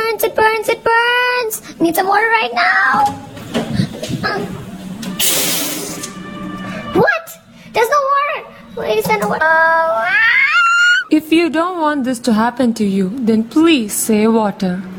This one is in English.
burns, it burns, it burns. Need some water right now. What? There's no water. Please send water. If you don't want this to happen to you, then please say water.